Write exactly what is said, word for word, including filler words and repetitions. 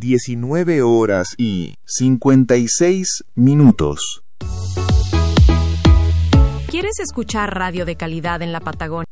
diecinueve horas y cincuenta y seis minutos. ¿Quieres escuchar radio de calidad en la Patagonia?